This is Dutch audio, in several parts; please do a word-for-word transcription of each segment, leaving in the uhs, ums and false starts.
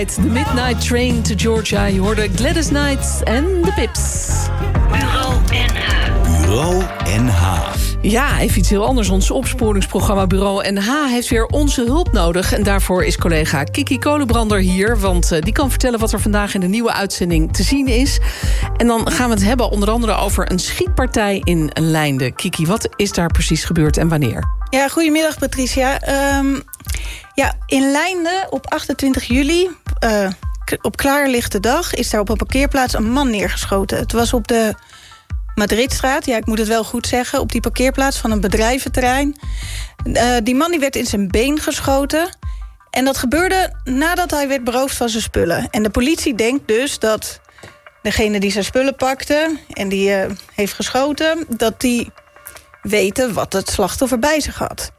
The Midnight Train to Georgia. Je hoorde Gladys Knight en de Pips. Bureau N H. Bureau N H. Ja, even iets heel anders. Ons opsporingsprogramma Bureau N H heeft weer onze hulp nodig. En daarvoor is collega Kiki Kolenbrander hier. Want uh, die kan vertellen wat er vandaag in de nieuwe uitzending te zien is. En dan gaan we het hebben onder andere over een schietpartij in Leinde. Kiki, wat is daar precies gebeurd en wanneer? Ja, goedemiddag Patricia. Um, ja, in Leinde op achtentwintig juli, uh, op klaarlichte dag, is daar op een parkeerplaats een man neergeschoten. Het was op de Madridstraat, ja, ik moet het wel goed zeggen, op die parkeerplaats van een bedrijventerrein. Uh, die man die werd in zijn been geschoten. En dat gebeurde nadat hij werd beroofd van zijn spullen. En de politie denkt dus dat degene die zijn spullen pakte en die uh, heeft geschoten, dat die weten wat het slachtoffer bij zich had.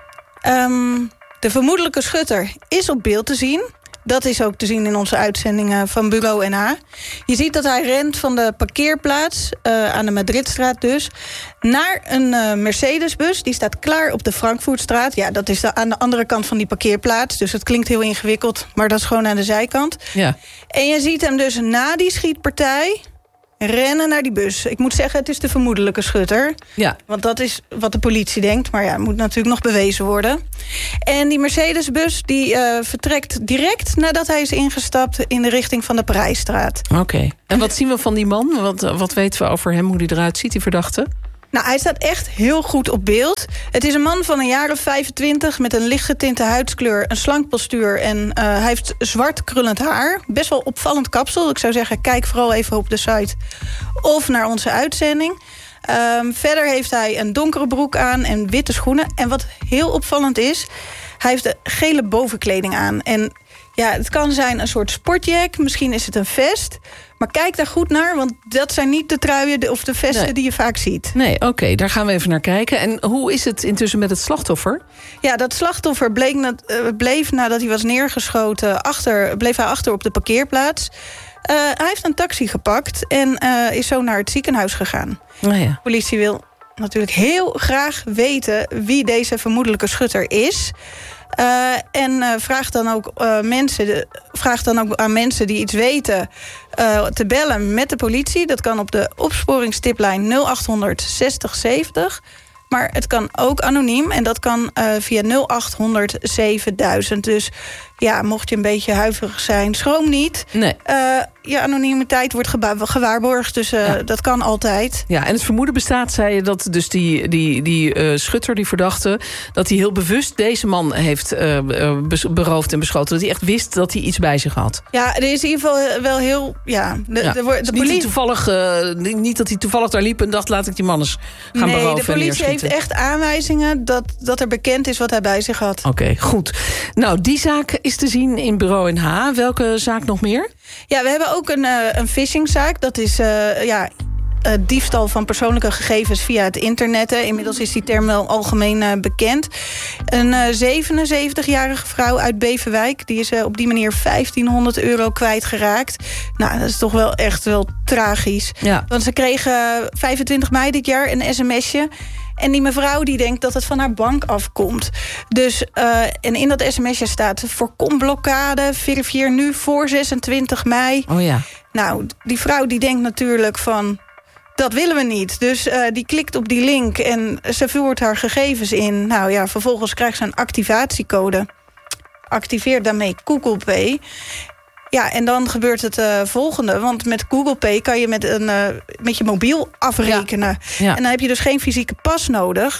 Um, de vermoedelijke schutter is op beeld te zien. Dat is ook te zien in onze uitzendingen van Bureau N H. Je ziet dat hij rent van de parkeerplaats, uh, aan de Madridstraat dus, naar een uh, Mercedesbus. Die staat klaar op de Frankfurtstraat. Ja, dat is de, aan de andere kant van die parkeerplaats. Dus het klinkt heel ingewikkeld, maar dat is gewoon aan de zijkant. Ja. En je ziet hem dus na die schietpartij rennen naar die bus. Ik moet zeggen, het is de vermoedelijke schutter. Ja. Want dat is wat de politie denkt. Maar ja, het moet natuurlijk nog bewezen worden. En die Mercedesbus die uh, vertrekt direct nadat hij is ingestapt in de richting van de Parijsstraat. Oké. Okay. En wat zien we van die man? Wat, wat weten we over hem, hoe die eruit ziet, die verdachte? Nou, hij staat echt heel goed op beeld. Het is een man van een jaar of vijfentwintig met een lichtgetinte huidskleur, een slank postuur en uh, hij heeft zwart krullend haar. Best wel opvallend kapsel. Ik zou zeggen, kijk vooral even op de site of naar onze uitzending. Um, verder heeft hij een donkere broek aan en witte schoenen. En wat heel opvallend is, hij heeft de gele bovenkleding aan. En ja, het kan zijn een soort sportjack, misschien is het een vest. Maar kijk daar goed naar, want dat zijn niet de truien of de vesten nee. die je vaak ziet. Nee, oké, okay, daar gaan we even naar kijken. En hoe is het intussen met het slachtoffer? Ja, dat slachtoffer bleek na, uh, bleef nadat hij was neergeschoten, achter, bleef hij achter op de parkeerplaats. Uh, hij heeft een taxi gepakt en uh, is zo naar het ziekenhuis gegaan. Oh ja. De politie wil natuurlijk heel graag weten wie deze vermoedelijke schutter is. Uh, en uh, vraagt dan ook uh, mensen, de, vraagt dan ook aan mensen die iets weten uh, te bellen met de politie. Dat kan op de opsporingstiplijn nul achthonderd zestig zeventig. Maar het kan ook anoniem en dat kan uh, via nul achthonderd zevenduizend. Dus ja, mocht je een beetje huiverig zijn, schroom niet. Nee. Uh, je anonimiteit wordt geba- gewaarborgd, dus uh, ja. dat kan altijd. Ja, en het vermoeden bestaat, zei je, dat dus die, die, die uh, schutter, die verdachte, dat hij heel bewust deze man heeft uh, beroofd en beschoten. Dat hij echt wist dat hij iets bij zich had. Ja, er is in ieder geval wel heel, ja, de, ja. de, de, de politie... niet, toevallig, uh, niet dat hij toevallig daar liep en dacht, laat ik die man eens gaan nee, beroven. Nee, de politie heeft echt aanwijzingen dat, dat er bekend is wat hij bij zich had. Oké, okay, goed. Nou, die zaak is te zien in Bureau N H. Welke zaak nog meer? Ja, we hebben ook een, uh, een phishingzaak. Dat is uh, ja, uh, diefstal van persoonlijke gegevens via het internet. Hè. Inmiddels is die term wel algemeen uh, bekend. Een uh, zevenenzeventigjarige vrouw uit Beverwijk, die is uh, op die manier vijftienhonderd euro kwijtgeraakt. Nou, dat is toch wel echt wel tragisch. Ja. Want ze kreeg uh, vijfentwintig mei dit jaar een sms'je. En die mevrouw die denkt dat het van haar bank afkomt. Dus, uh, en in dat sms'je staat: voorkom blokkade, verifieer nu voor zesentwintig mei. Oh ja. Nou, die vrouw die denkt natuurlijk van, dat willen we niet. Dus uh, die klikt op die link en ze voert haar gegevens in. Nou ja, vervolgens krijgt ze een activatiecode. Activeer daarmee Google Pay. Ja, en dan gebeurt het uh, volgende. Want met Google Pay kan je met, een, uh, met je mobiel afrekenen. Ja. Ja. En dan heb je dus geen fysieke pas nodig.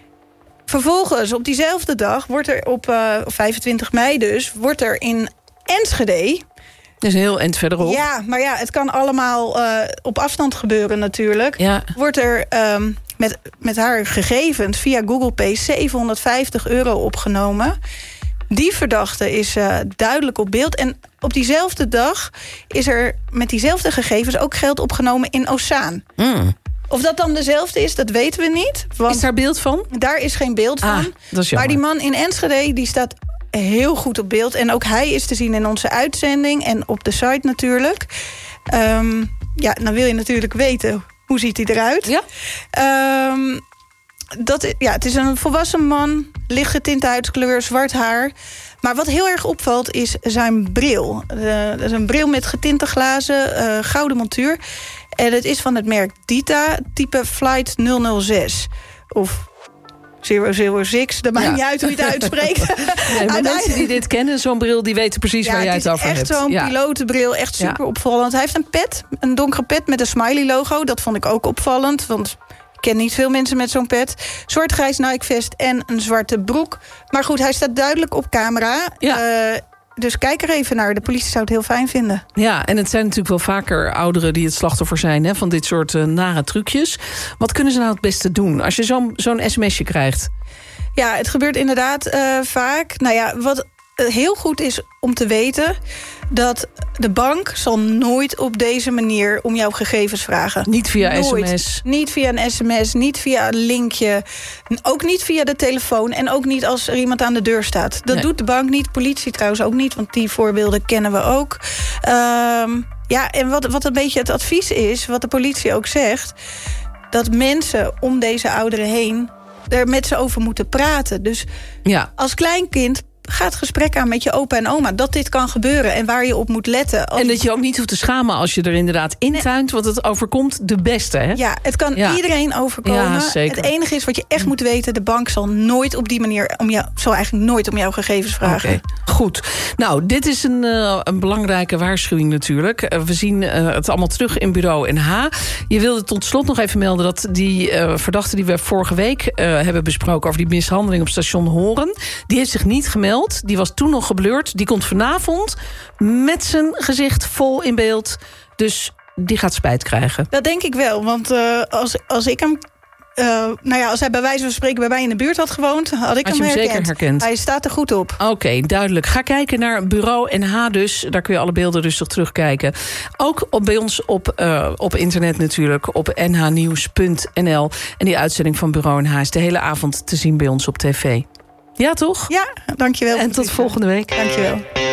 Vervolgens, op diezelfde dag, wordt er op uh, vijfentwintig mei dus, wordt er in Enschede, dus heel eind verderop. Ja, maar ja, het kan allemaal uh, op afstand gebeuren natuurlijk. Ja. Wordt er um, met, met haar gegevens via Google Pay zevenhonderdvijftig euro opgenomen. Die verdachte is uh, duidelijk op beeld. En op diezelfde dag is er met diezelfde gegevens ook geld opgenomen in Ozaan. Mm. Of dat dan dezelfde is, dat weten we niet. Want is daar beeld van? Daar is geen beeld ah, van. Dat is maar die man in Enschede, die staat heel goed op beeld. En ook hij is te zien in onze uitzending en op de site natuurlijk. Um, ja, dan wil je natuurlijk weten, hoe ziet hij eruit? Ja. Um, dat, ja, het is een volwassen man, lichtgetinte huidskleur, zwart haar. Maar wat heel erg opvalt is zijn bril. Uh, dat is een bril met getinte glazen, uh, gouden montuur. En het is van het merk Dita, type Flight nul nul zes. Of zero zero zes, dat maakt ja. niet uit hoe je het uitspreekt. Nee, maar mensen die dit kennen, zo'n bril, die weten precies ja, waar jij het, het over hebt. Het is echt zo'n ja. pilotenbril, echt super ja. opvallend. Hij heeft een pet, een donkere pet met een smiley logo. Dat vond ik ook opvallend, want ik ken niet veel mensen met zo'n pet. Zwart-grijs Nike vest en een zwarte broek. Maar goed, hij staat duidelijk op camera. Ja. Uh, Dus kijk er even naar. De politie zou het heel fijn vinden. Ja, en het zijn natuurlijk wel vaker ouderen die het slachtoffer zijn, hè, van dit soort uh, nare trucjes. Wat kunnen ze nou het beste doen als je zo'n zo'n sms'je krijgt? Ja, het gebeurt inderdaad uh, vaak. Nou ja, wat heel goed is om te weten, dat de bank zal nooit op deze manier om jouw gegevens vragen. Niet via nooit. sms? Niet via een sms, niet via een linkje. Ook niet via de telefoon en ook niet als er iemand aan de deur staat. Dat nee. doet de bank niet, politie trouwens ook niet, want die voorbeelden kennen we ook. Um, ja, en wat, wat een beetje het advies is, wat de politie ook zegt, dat mensen om deze ouderen heen er met ze over moeten praten. Dus ja. als kleinkind, ga het gesprek aan met je opa en oma, dat dit kan gebeuren en waar je op moet letten. Als... En dat je ook niet hoeft te schamen als je er inderdaad intuint, want het overkomt de beste, hè? Ja, het kan ja. iedereen overkomen. Ja, zeker. Het enige is wat je echt moet weten, de bank zal nooit op die manier om jou, zal eigenlijk nooit om jouw gegevens vragen. Okay. Goed. Nou, dit is een, uh, een belangrijke waarschuwing natuurlijk. Uh, we zien uh, het allemaal terug in Bureau N H. Je wilde tot slot nog even melden dat die uh, verdachte die we vorige week uh, hebben besproken over die mishandeling op station Horen, die heeft zich niet gemeld. Die was toen nog geblurred. Die komt vanavond met zijn gezicht vol in beeld. Dus die gaat spijt krijgen. Dat denk ik wel. Want uh, als, als ik hem... Uh, nou ja, als hij bij wijze van spreken bij mij in de buurt had gewoond, had ik had hem, hem herkend. zeker herkend. Hij staat er goed op. Oké, okay, duidelijk. Ga kijken naar Bureau N H dus. Daar kun je alle beelden rustig terugkijken. Ook op, bij ons op, uh, op internet natuurlijk. Op n h nieuws punt n l. En die uitzending van Bureau N H is de hele avond te zien bij ons op tv. Ja, toch? Ja, dankjewel. En tot volgende week. Dankjewel.